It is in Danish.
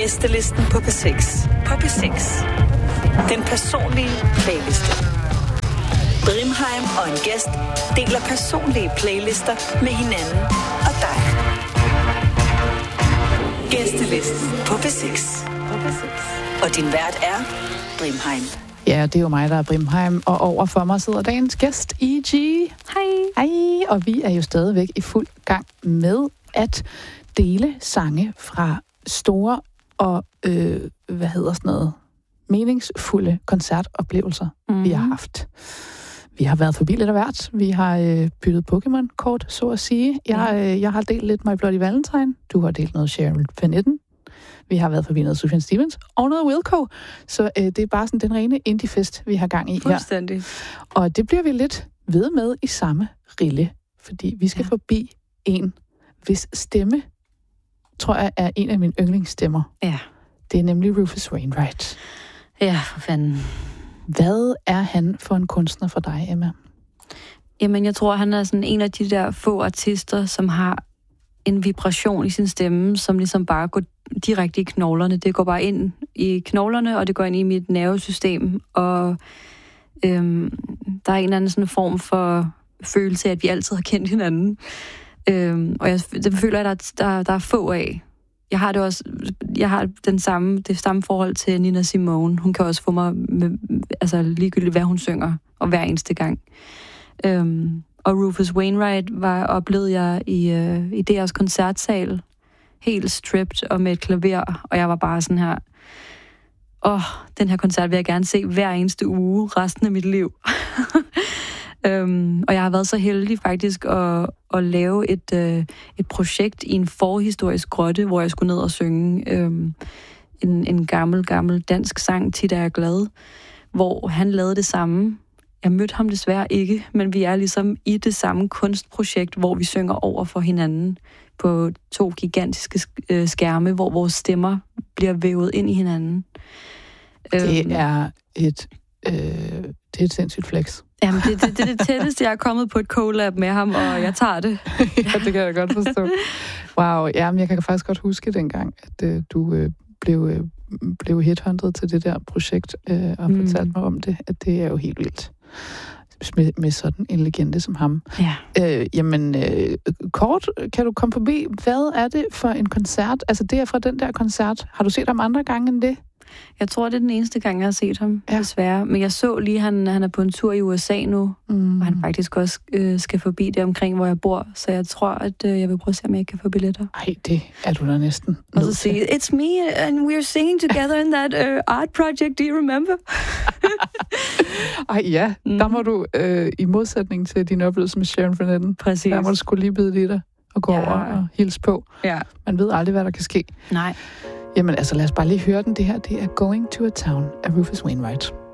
Gæstelisten på P6. På P6. Den personlige playliste. Brimheim og en gæst deler personlige playlister med hinanden og dig. Gæstelisten på P6. Og din vært er Brimheim. Ja, det er jo mig, der er Brimheim, og over for mig sidder dagens gæst, E.G. Hej. Hej, og vi er jo stadigvæk i fuld gang med at dele sange fra store og, meningsfulde koncertoplevelser, vi har haft. Vi har været forbi lidt af hvert. Vi har byttet Pokémon-kort, så at sige. Jeg har delt lidt My Bloody Valentine. Du har delt noget Sharon Van Etten. Vi har været forbi noget Sufjan Stevens og noget Wilco. Så det er bare sådan den rene indie-fest, vi har gang i her. Fuldstændig. Og det bliver vi lidt ved med i samme rille. Fordi vi skal forbi en, hvis stemme, tror jeg, er en af mine yndlingsstemmer. Ja. Det er nemlig Rufus Wainwright. Ja, for fanden. Hvad er han for en kunstner for dig, Emma? Jamen, jeg tror, han er sådan en af de der få artister, som har en vibration i sin stemme, som ligesom bare går direkte i knoglerne. Det går bare ind i knoglerne, og det går ind i mit nervesystem. Og der er en eller anden sådan form for følelse af, at vi altid har kendt hinanden. Og det føler jeg, at der er få af. Jeg har det også. Jeg har det samme forhold til Nina Simone. Hun kan også få mig med, altså ligegyldigt hvad hun synger, og hver eneste gang. Og Rufus Wainwright oplevede jeg i deres koncertsal, helt stripped og med et klaver, og jeg var bare sådan her, den her koncert vil jeg gerne se hver eneste uge, resten af mit liv. Og jeg har været så heldig faktisk at lave et projekt i en forhistorisk grotte, hvor jeg skulle ned og synge en gammel dansk sang, Tit er jeg glad, hvor han lavede det samme. Jeg mødte ham desværre ikke, men vi er ligesom i det samme kunstprojekt, hvor vi synger over for hinanden på 2 gigantiske skærme, hvor vores stemmer bliver vævet ind i hinanden. Det er et sindssygt flex. Jamen, det er det tætteste, jeg er kommet på et collab med ham, og jeg tager det. Ja, det kan jeg godt forstå. Wow, jamen, jeg kan faktisk godt huske dengang, at du blev headhunted til det der projekt, og fortalte mig om det, at det er jo helt vildt. Med sådan en legende som ham. Ja. Kort, kan du komme forbi, hvad er det for en koncert? Altså, det er fra den der koncert. Har du set ham andre gange end det? Jeg tror, det er den eneste gang, jeg har set ham, desværre. Men jeg så lige, han er på en tur i USA nu, og han faktisk også skal forbi det omkring, hvor jeg bor. Så jeg tror, at jeg vil prøve at se, om jeg kan få billetter. Ej, det er du da næsten. Og så sige, it's me, and we're singing together in that art project, do you remember? Ej, ja. Der må du, i modsætning til din oplevelse med Sharon Van Etten, præcis. Der må du skulle lige bide i dig og gå over og hilse på. Ja. Man ved aldrig, hvad der kan ske. Nej. Jamen altså, lad os bare lige høre den. Det her, det er Going to a Town af Rufus Wainwright.